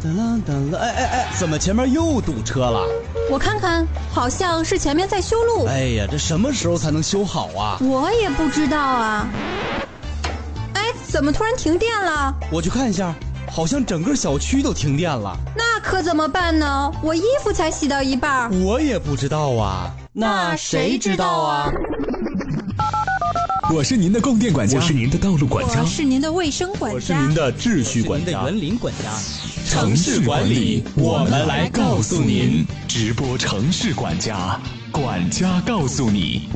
哎，怎么前面又堵车了？ 我看看，好像是前面在修路。 哎呀，这什么时候才能修好啊？ 我也不知道啊。哎，怎么突然停电了？ 我去看一下，好像整个小区都停电了。 那可怎么办呢？我衣服才洗到一半。 我也不知道啊。 那谁知道啊？ 我是您的供电管家，我是您的道路管家， 我是您的卫生管家， 我是您的秩序管家， 您的园林管家。 城市管理，我们来告诉您。直播城市管家，管家告诉你。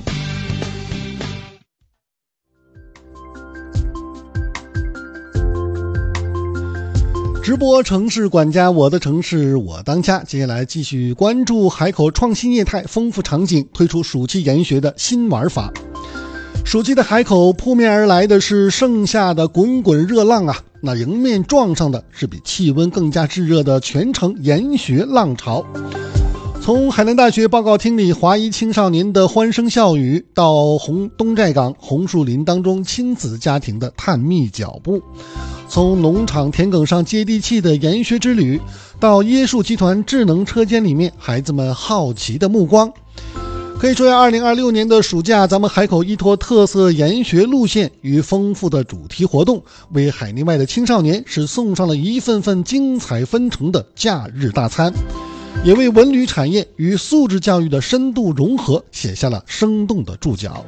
直播城市管家，我的城市我当家。接下来继续关注海口创新业态，丰富场景，推出暑期研学的新玩法。暑期的海口扑面而来的是盛夏的滚滚热浪啊，那迎面撞上的是比气温更加炙热的全城研学浪潮。从海南大学报告厅里华裔青少年的欢声笑语，到东寨港红树林当中亲子家庭的探秘脚步，从农场田埂上接地气的研学之旅，到椰树集团智能车间里面孩子们好奇的目光。可以说呀，2026年的暑假，咱们海口依托特色研学路线与丰富的主题活动，为海内外的青少年是送上了一份份精彩纷呈的假日大餐，也为文旅产业与素质教育的深度融合写下了生动的注脚。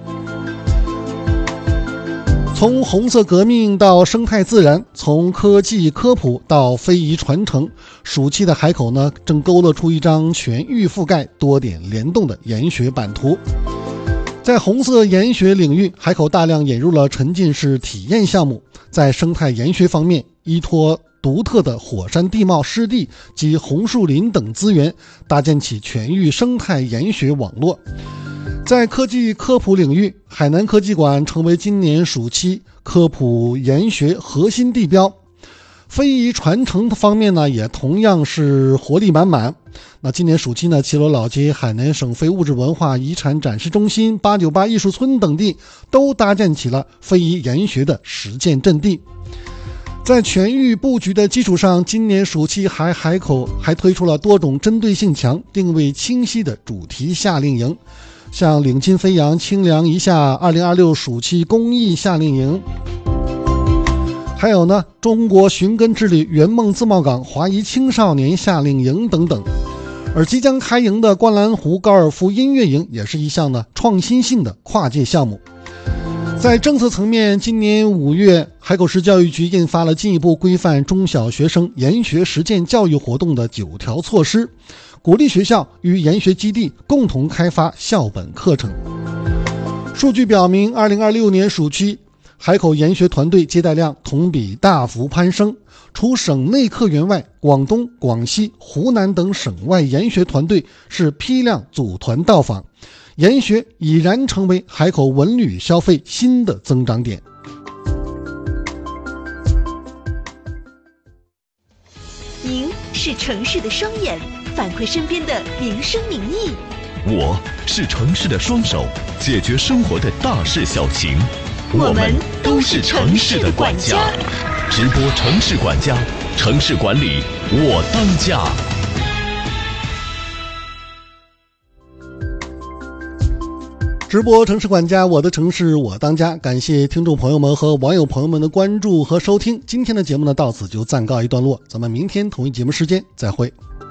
从红色革命到生态自然，从科技科普到非遗传承，暑期的海口呢，正勾勒出一张全域覆盖、多点联动的研学版图。在红色研学领域，海口大量引入了沉浸式体验项目；在生态研学方面，依托独特的火山地貌、湿地及红树林等资源，搭建起全域生态研学网络。在科技科普领域，海南科技馆成为今年暑期科普研学核心地标。非遗传承方面呢，也同样是活力满满。那今年暑期呢，齐罗老街、海南省非物质文化遗产展示中心、898艺术村等地都搭建起了非遗研学的实践阵地。在全域布局的基础上，今年暑期海口还推出了多种针对性强、定位清晰的主题夏令营，像领巾飞扬、清凉一下2026暑期公益夏令营，还有呢中国寻根之旅圆梦自贸港华裔青少年夏令营等等。而即将开营的观澜湖高尔夫音乐营也是一项呢创新性的跨界项目。在政策层面，今年5月，海口市教育局印发了进一步规范中小学生研学实践教育活动的9条措施，鼓励学校与研学基地共同开发校本课程。数据表明，2026年暑期，海口研学团队接待量同比大幅攀升。除省内客源外，广东、广西、湖南等省外研学团队是批量组团到访，研学已然成为海口文旅消费新的增长点。 您是城市的双眼，反馈身边的民生民意； 我是城市的双手，解决生活的大事小情。 我们都是城市的管家。 直播城市管家，城市管理我当家。 直播城市管家，我的城市我当家。感谢听众朋友们和网友朋友们的关注和收听。今天的节目呢，到此就暂告一段落，咱们明天同一节目时间再会。